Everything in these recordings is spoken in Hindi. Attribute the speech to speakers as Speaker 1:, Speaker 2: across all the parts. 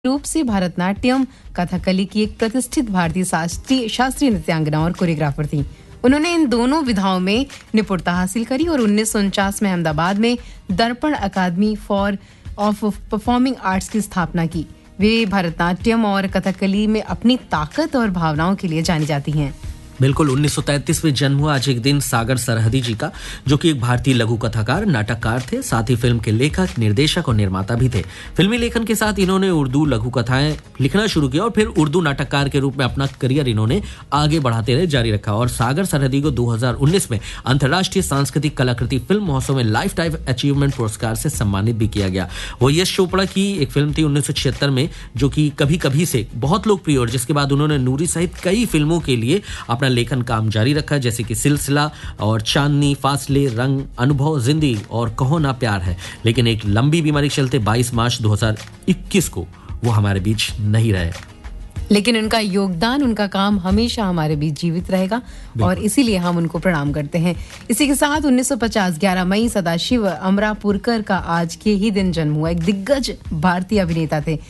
Speaker 1: रूप से भारतनाट्यम कथकली की एक प्रतिष्ठित भारतीय शास्त्रीय नृत्यांगना और कोरियोग्राफर थी। उन्होंने इन दोनों विधाओं में निपुणता हासिल करी और 1949 में अहमदाबाद में दर्पण अकादमी ऑफ परफॉर्मिंग आर्ट्स की स्थापना की। वे भरतनाट्यम और कथकली में अपनी ताकत और भावनाओं के लिए जानी जाती हैं।
Speaker 2: बिल्कुल 1933 में जन्म हुआ आज एक दिन सागर सरहदी जी का, जो कि एक भारतीय लघु कथाकार नाटककार थे, साथ ही फिल्म के लेखक, निर्देशक और निर्माता भी थे। फिल्मी लेखन के साथ इन्होंने उर्दू लघु कथाएं लिखना शुरू किया और फिर उर्दू नाटककार के रूप में अपना करियर इन्होंने आगे बढ़ाते रहे, जारी रखा। और सागर सरहदी को 2019 में अंतर्राष्ट्रीय सांस्कृतिक कलाकृति फिल्म महोत्सव में लाइफ टाइम अचीवमेंट पुरस्कार से सम्मानित भी किया गया। वो यश चोपड़ा की एक फिल्म थी 1976 में, जो कि कभी कभी से बहुत लोकप्रिय और जिसके बाद उन्होंने नूरी सहित कई फिल्मों के लिए अपना लेखन काम जारी रखा, जैसे कि सिलसिला और चांदनी, फासले, रंग, अनुभव, जिंदगी और कहो ना प्यार है। लेकिन एक लंबी बीमारी के चलते 22 मार्च 2021 को वो हमारे बीच नहीं रहे।
Speaker 1: लेकिन उनका योगदान, उनका काम हमेशा हमारे बीच जीवित रहेगा और इसीलिए हम उनको प्रणाम करते हैं। इसी के साथ 1950 11 मई सदाशिव अमरापुरकर का आज के ही दिन जन्म हुआ। एक दिग्गज भारतीय अभिनेता थे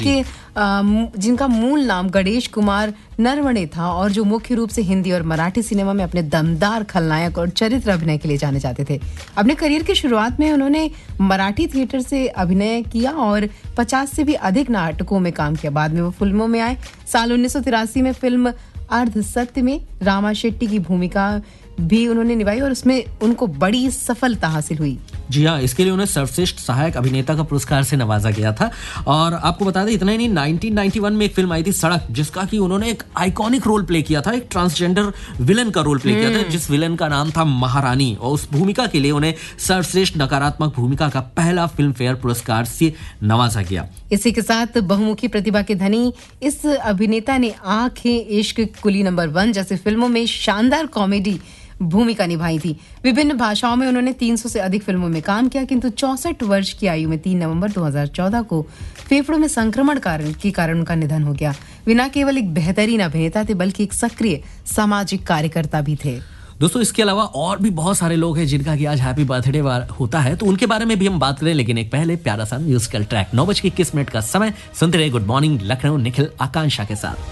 Speaker 1: जिनका मूल नाम गणेश कुमार नरवणे था और जो मुख्य रूप से हिंदी और मराठी सिनेमा में अपने दमदार खलनायक और चरित्र अभिनय के लिए जाने जाते थे। अपने करियर की शुरुआत में उन्होंने मराठी थिएटर से अभिनय किया और 50 से भी अधिक नाटकों में काम किया। बाद में वो फिल्मों में आए। साल 1983 में फिल्म अर्ध सत्य में रामा शेट्टी की भूमिका भी उन्होंने निभाई और उसमें उनको बड़ी सफलता हासिल हुई।
Speaker 2: जी हाँ, इसके लिए उन्हें सर्वश्रेष्ठ सहायक अभिनेता का पुरस्कार से नवाजा गया था। और आपको बता दें, इतना ही नहीं, 1991 में एक फिल्म आई थी सड़क, जिसका कि उन्होंने एक आइकॉनिक रोल प्ले किया था, एक ट्रांसजेंडर विलन का रोल प्ले किया था, जिस विलन का नाम था महारानी। और उस भूमिका के लिए उन्हें सर्वश्रेष्ठ नकारात्मक भूमिका का पहला फिल्म फेयर पुरस्कार से नवाजा गया।
Speaker 1: इसी के साथ बहुमुखी प्रतिभा के धनी इस अभिनेता ने आंखें इश्क, कुली नंबर 1 जैसे फिल्मों में शानदार कॉमेडी भूमिका निभाई थी। विभिन्न भाषाओं में उन्होंने 300 से अधिक फिल्मों में काम किया, किंतु 64 वर्ष की आयु में 3 नवंबर 2014 को फेफड़ों में संक्रमण के कारण उनका निधन हो गया। वे न केवल एक बेहतरीन अभिनेता थे, बल्कि एक सक्रिय सामाजिक कार्यकर्ता भी थे।
Speaker 2: दोस्तों, इसके अलावा और भी बहुत सारे लोग हैं जिनका कि आज हैप्पी बर्थडे होता है, तो उनके बारे में भी हम बात करें। लेकिन एक पहले प्यारा सा म्यूजिकल ट्रैक। 9:21 का समय। सुनते रहे गुड मॉर्निंग लखनऊ निखिल आकांक्षा के साथ।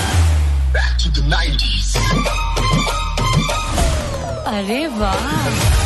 Speaker 1: अरे वाह।